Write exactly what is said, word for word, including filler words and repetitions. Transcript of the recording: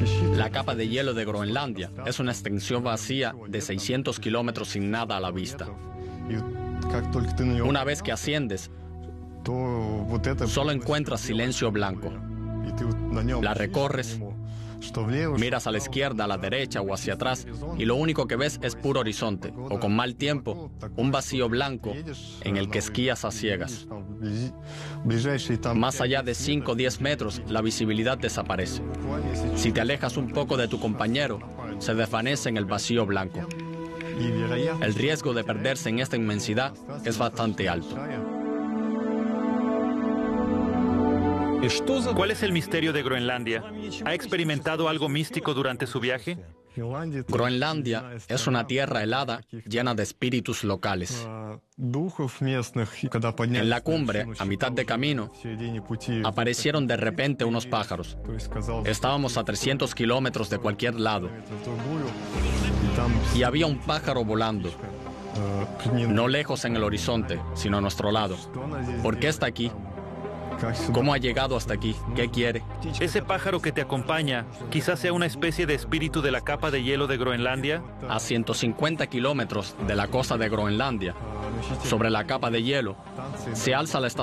La capa de hielo de Groenlandia es una extensión vacía de seiscientos kilómetros sin nada a la vista. Una vez que asciendes, solo encuentras silencio blanco. La recorres, miras a la izquierda, a la derecha o hacia atrás y lo único que ves es puro horizonte, o con mal tiempo, un vacío blanco en el que esquías a ciegas. Más allá de cinco o diez metros, la visibilidad desaparece. Si te alejas un poco de tu compañero, se desvanece en el vacío blanco. El riesgo de perderse en esta inmensidad es bastante alto. ¿Cuál es el misterio de Groenlandia? ¿Ha experimentado algo místico durante su viaje? Groenlandia es una tierra helada llena de espíritus locales. En la cumbre, a mitad de camino, aparecieron de repente unos pájaros. Estábamos a trescientos kilómetros de cualquier lado y había un pájaro volando, no lejos en el horizonte, sino a nuestro lado. ¿Por qué está aquí? ¿Cómo ha llegado hasta aquí? ¿Qué quiere? ¿Ese pájaro que te acompaña quizás sea una especie de espíritu de la capa de hielo de Groenlandia? A ciento cincuenta kilómetros de la costa de Groenlandia, sobre la capa de hielo, se alza la estación